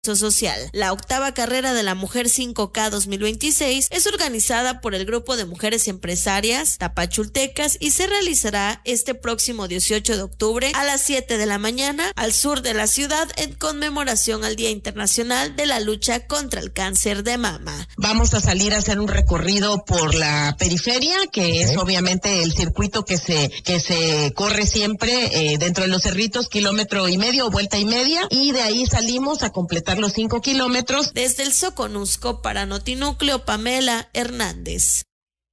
social. La octava carrera de la Mujer 5K 2026 es organizada por el Grupo de Mujeres Empresarias Tapachultecas y se realizará este próximo 18 de octubre a las 7 de la mañana al sur de la ciudad en conmemoración al Día Internacional de la Lucha contra el Cáncer de Mama. Vamos a salir a hacer un recorrido por la periferia, que es obviamente el circuito que se corre siempre dentro de los cerritos, 1,5 kilómetros o vuelta y media, y de ahí salimos a completar los 5 kilómetros. Desde el Soconusco para Notinúcleo, Pamela Hernández.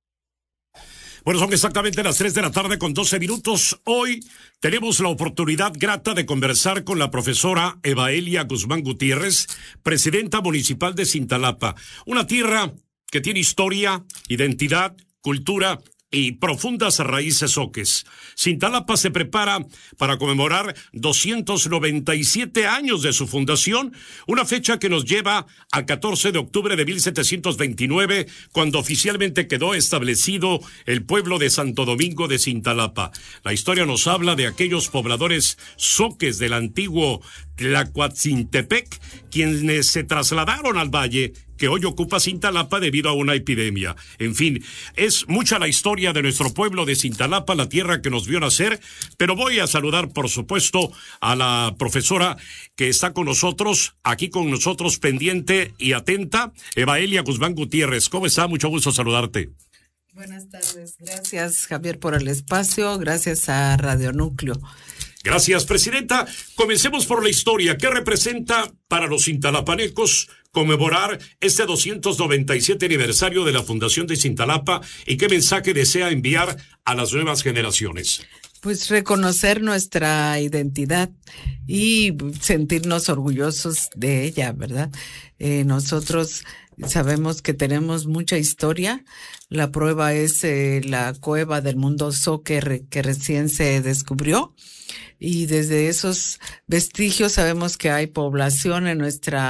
Bueno, son exactamente las 3 de la tarde con 12 minutos. Hoy tenemos la oportunidad grata de conversar con la profesora Evaelia Guzmán Gutiérrez, presidenta municipal de Cintalapa, una tierra que tiene historia, identidad, cultura y profundas raíces zoques. Cintalapa se prepara para conmemorar 297 años de su fundación, una fecha que nos lleva al 14 de octubre de 1729, cuando oficialmente quedó establecido el pueblo de Santo Domingo de Cintalapa. La historia nos habla de aquellos pobladores zoques del antiguo Tlacuatzintepec, quienes se trasladaron al valle que hoy ocupa Cintalapa debido a una epidemia. En fin, es mucha la historia de nuestro pueblo de Cintalapa, la tierra que nos vio nacer, pero voy a saludar, por supuesto, a la profesora que está con nosotros, aquí con nosotros, pendiente y atenta, Evaelia Guzmán Gutiérrez. ¿Cómo está? Mucho gusto saludarte. Buenas tardes. Gracias, Javier, por el espacio. Gracias a Radio Núcleo. Gracias, presidenta. Comencemos por la historia. ¿Qué representa para los cintalapanecos conmemorar este 297 aniversario de la Fundación de Cintalapa y qué mensaje desea enviar a las nuevas generaciones? Pues reconocer nuestra identidad y sentirnos orgullosos de ella, ¿verdad? Nosotros sabemos que tenemos mucha historia. La prueba es la cueva del mundo zoque que recién se descubrió. Y desde esos vestigios sabemos que hay población en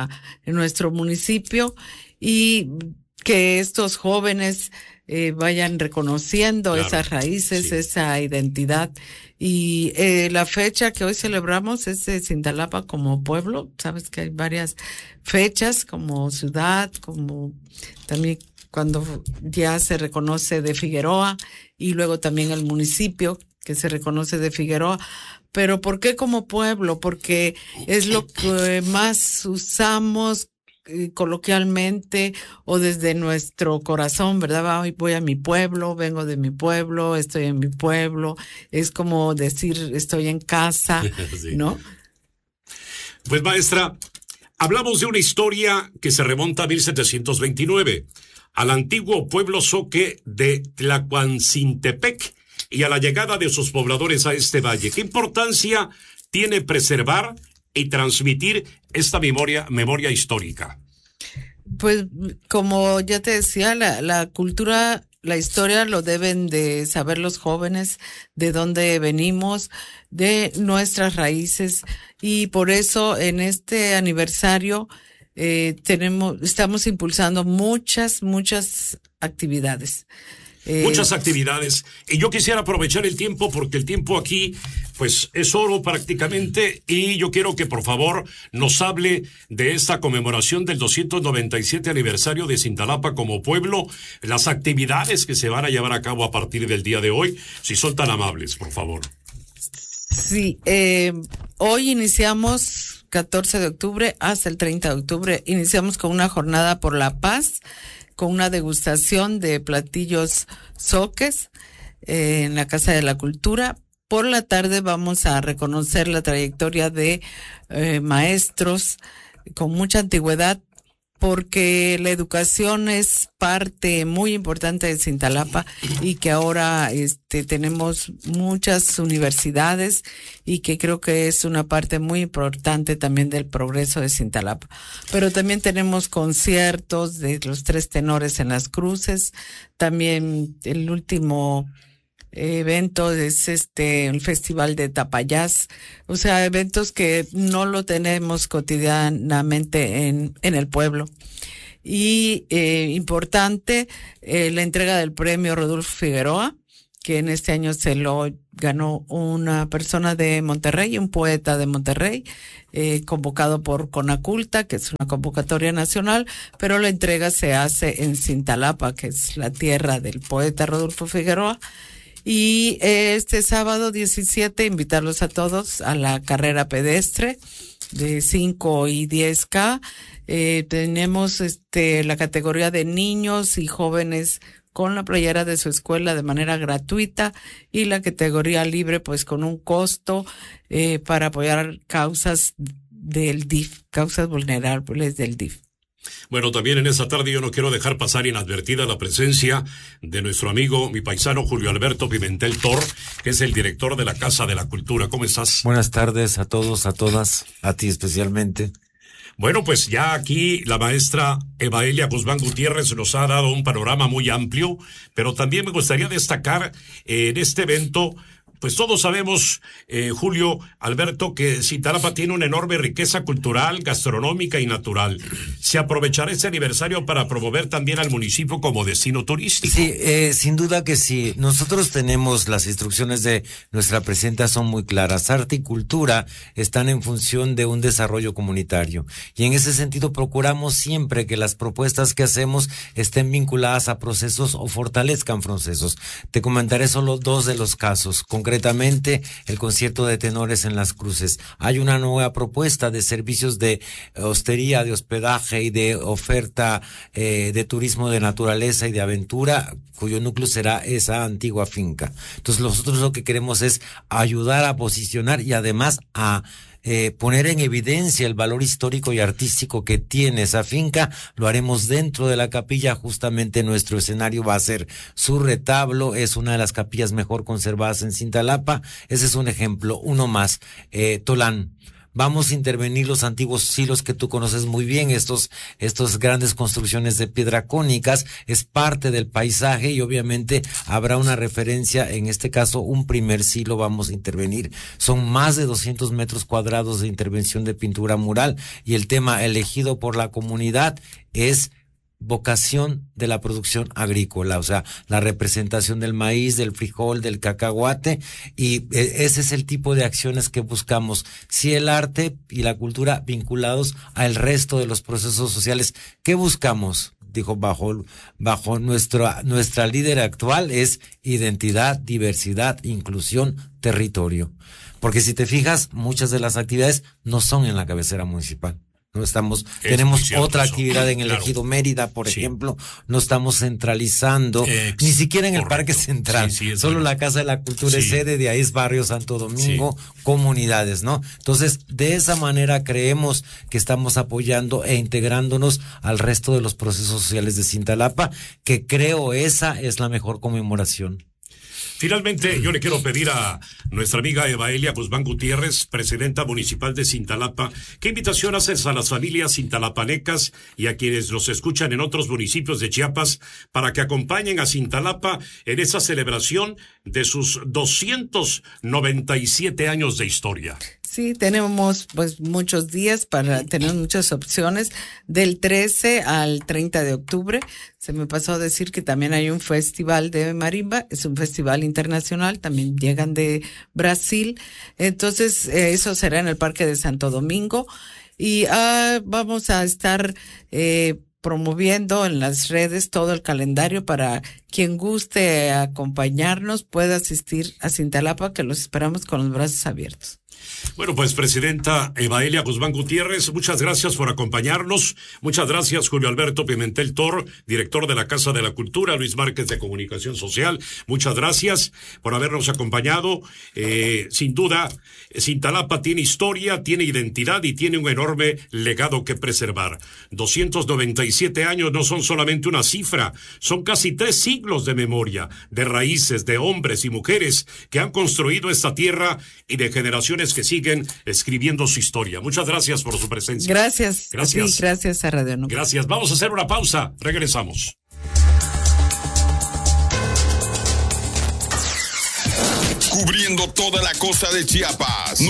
nuestro municipio y que estos jóvenes vayan reconociendo esas raíces, esa identidad. Y la fecha que hoy celebramos es de Cintalapa como pueblo. Sabes que hay varias fechas como ciudad, como también cuando ya se reconoce de Figueroa y luego también el municipio que se reconoce de Figueroa. Pero ¿por qué como pueblo? Porque es lo que más usamos coloquialmente o desde nuestro corazón, ¿verdad? Voy a mi pueblo, vengo de mi pueblo, estoy en mi pueblo. Es como decir estoy en casa, sí. ¿No? Pues maestra, hablamos de una historia que se remonta a 1729, al antiguo pueblo zoque de Tlacuatzintepec, y a la llegada de sus pobladores a este valle. ¿Qué importancia tiene preservar y transmitir esta memoria histórica? Pues, como ya te decía, la cultura, la historia lo deben de saber los jóvenes, de dónde venimos, de nuestras raíces, y por eso en este aniversario estamos impulsando muchas actividades. Muchas actividades, y yo quisiera aprovechar el tiempo porque el tiempo aquí pues es oro prácticamente, y yo quiero que por favor nos hable de esta conmemoración del 297 aniversario de Cintalapa como pueblo, las actividades que se van a llevar a cabo a partir del día de hoy, si son tan amables, por favor. Sí, hoy iniciamos 14 de octubre hasta el 30 de octubre, iniciamos con una jornada por la paz, con una degustación de platillos zoques en la Casa de la Cultura. Por la tarde vamos a reconocer la trayectoria de maestros con mucha antigüedad, porque la educación es parte muy importante de Cintalapa y que ahora tenemos muchas universidades y que creo que es una parte muy importante también del progreso de Cintalapa. Pero también tenemos conciertos de los tres tenores en las cruces, también el último evento es el Festival de Tapayás, o sea, eventos que no lo tenemos cotidianamente en el pueblo. Y importante, la entrega del premio Rodolfo Figueroa, que en este año se lo ganó una persona de Monterrey, un poeta de Monterrey, convocado por Conaculta, que es una convocatoria nacional, pero la entrega se hace en Cintalapa, que es la tierra del poeta Rodolfo Figueroa. Y este sábado 17 invitarlos a todos a la carrera pedestre de 5 y 10K. Tenemos la categoría de niños y jóvenes con la playera de su escuela de manera gratuita, y la categoría libre pues con un costo para apoyar causas del DIF, causas vulnerables del DIF. Bueno, también en esta tarde yo no quiero dejar pasar inadvertida la presencia de nuestro amigo, mi paisano Julio Alberto Pimentel Tor, que es el director de la Casa de la Cultura. ¿Cómo estás? Buenas tardes a todos, a todas, a ti especialmente. Bueno, pues ya aquí la maestra Evaelia Guzmán Gutiérrez nos ha dado un panorama muy amplio, pero también me gustaría destacar en este evento, pues todos sabemos, Julio Alberto, que Cintalapa tiene una enorme riqueza cultural, gastronómica y natural. ¿Se aprovechará este aniversario para promover también al municipio como destino turístico? Sí, sin duda que sí. Nosotros tenemos las instrucciones de nuestra presidenta, son muy claras. Arte y cultura están en función de un desarrollo comunitario. Y en ese sentido procuramos siempre que las propuestas que hacemos estén vinculadas a procesos o fortalezcan procesos. Te comentaré solo dos de los casos. Concretamente, el concierto de tenores en Las Cruces. Hay una nueva propuesta de servicios de hostería, de hospedaje y de oferta de turismo de naturaleza y de aventura, cuyo núcleo será esa antigua finca. Entonces, nosotros lo que queremos es ayudar a posicionar y además a poner en evidencia el valor histórico y artístico que tiene esa finca. Lo haremos dentro de la capilla. Justamente nuestro escenario va a ser su retablo, es una de las capillas mejor conservadas en Cintalapa. Ese es un ejemplo, uno más. Tolán. Vamos a intervenir los antiguos silos que tú conoces muy bien, estos grandes construcciones de piedra cónicas, es parte del paisaje y obviamente habrá una referencia, en este caso un primer silo vamos a intervenir. Son más de 200 metros cuadrados de intervención de pintura mural y el tema elegido por la comunidad es vocación de la producción agrícola, o sea, la representación del maíz, del frijol, del cacahuate, y ese es el tipo de acciones que buscamos. Si el arte y la cultura vinculados al resto de los procesos sociales, ¿qué buscamos? Dijo bajo nuestra líder actual es identidad, diversidad, inclusión, territorio. Porque si te fijas, muchas de las actividades no son en la cabecera municipal. Tenemos otra actividad en el Ejido Mérida, por ejemplo, no estamos centralizando, ni siquiera en el Parque Central, solo la Casa de la Cultura es sede, de ahí es Barrio Santo Domingo, comunidades, ¿no? Entonces, de esa manera creemos que estamos apoyando e integrándonos al resto de los procesos sociales de Cintalapa, que creo esa es la mejor conmemoración. Finalmente, yo le quiero pedir a nuestra amiga Evaelia Guzmán Gutiérrez, presidenta municipal de Cintalapa, ¿qué invitación haces a las familias cintalapanecas y a quienes nos escuchan en otros municipios de Chiapas para que acompañen a Cintalapa en esa celebración de sus 297 años de historia? Sí, tenemos pues muchos días para tener muchas opciones, del 13 al 30 de octubre. Se me pasó a decir que también hay un festival de marimba, es un festival internacional, también llegan de Brasil. Entonces, eso será en el Parque de Santo Domingo y vamos a estar promoviendo en las redes todo el calendario para quien guste acompañarnos pueda asistir a Cintalapa, que los esperamos con los brazos abiertos. Bueno, pues presidenta Evaelia Guzmán Gutiérrez, muchas gracias por acompañarnos. Muchas gracias, Julio Alberto Pimentel Tor, director de la Casa de la Cultura, Luis Márquez de Comunicación Social. Muchas gracias por habernos acompañado. Sin duda, Cintalapa tiene historia, tiene identidad y tiene un enorme legado que preservar. 297 años no son solamente una cifra, son casi 3 siglos de memoria, de raíces, de hombres y mujeres que han construido esta tierra y de generaciones que siguen escribiendo su historia. Muchas gracias por su presencia. Gracias. Sí, gracias a Radio Núcleo. Gracias. Vamos a hacer una pausa. Regresamos. Cubriendo toda la costa de Chiapas,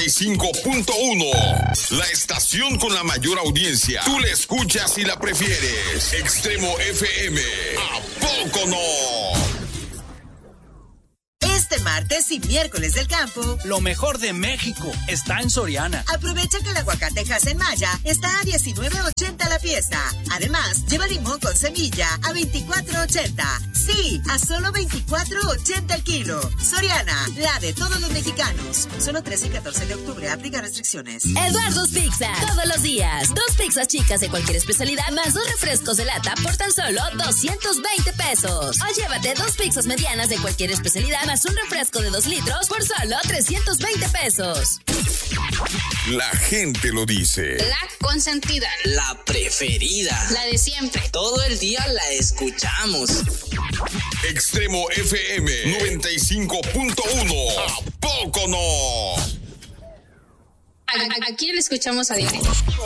95.1. La estación con la mayor audiencia. Tú la escuchas y la prefieres. Extremo FM. ¿A poco no? martes y miércoles del campo. Lo mejor de México está en Soriana. Aprovecha que el aguacate en Maya está a $19.80 la pieza. Además, lleva limón con semilla a $24.80. Sí, a solo $24.80 el kilo. Soriana, la de todos los mexicanos. Solo 13 y 14 de octubre. Aplica restricciones. Eduardo's Pizza. Todos los días. 2 pizzas chicas de cualquier especialidad más 2 refrescos de lata por tan solo $220. O llévate 2 pizzas medianas de cualquier especialidad más un refresco de 2 litros por solo $320. La gente lo dice. La consentida. La preferida. La de siempre. Todo el día la escuchamos. Extremo FM 95.1. ¿A poco no? Aquí la escuchamos a diario.